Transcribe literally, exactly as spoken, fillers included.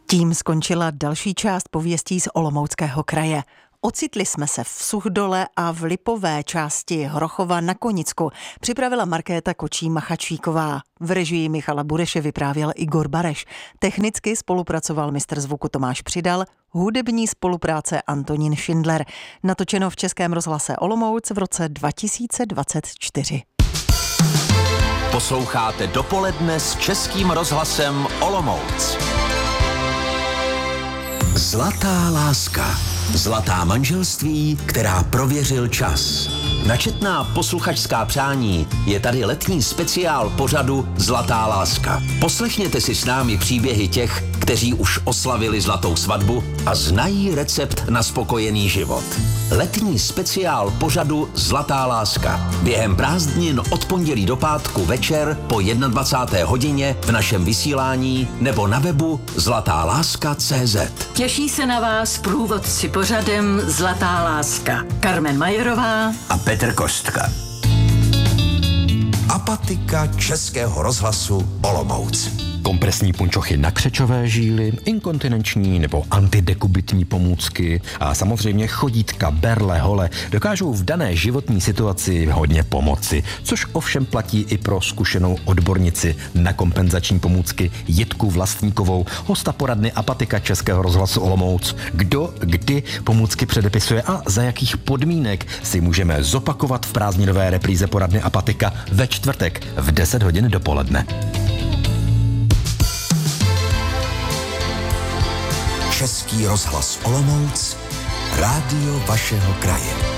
Tím skončila další část pověstí z Olomouckého kraje. Ocitli jsme se v Suchdole a v Lipové části Hrochova na Konicku. Připravila Markéta Kočí-Machačíková. V režii Michala Bureše vyprávěl Igor Bareš. Technicky spolupracoval mistr zvuku Tomáš Přidal, hudební spolupráce Antonín Šindler. Natočeno v Českém rozhlase Olomouc v roce dva tisíce dvacet čtyři. Posloucháte Dopoledne s Českým rozhlasem Olomouc. Zlatá láska. Zlatá manželství, která prověřil čas. Načetná posluchačská přání je tady letní speciál pořadu Zlatá láska. Poslechněte si s námi příběhy těch, kteří už oslavili zlatou svatbu a znají recept na spokojený život. Letní speciál pořadu Zlatá láska. Během prázdnin od pondělí do pátku večer po dvacáté jedné hodině v našem vysílání nebo na webu zlatá láska tečka cé zet. Těší se na vás průvodci pořadem Zlatá láska. Carmen Majerová a Petr Kostka. Apatika Českého rozhlasu Olomouc. Kompresní punčochy na křečové žíly, inkontinenční nebo antidekubitní pomůcky a samozřejmě chodítka, berle, hole dokážou v dané životní situaci hodně pomoci, což ovšem platí i pro zkušenou odbornici na kompenzační pomůcky Jitku Vlastníkovou, hosta poradny Apatika Českého rozhlasu Olomouc. Kdo kdy pomůcky předepisuje a za jakých podmínek si můžeme zopakovat v prázdninové repríze poradny Apatika ve čtvrtek v deset hodin dopoledne. Český rozhlas Olomouc, rádio vašeho kraje.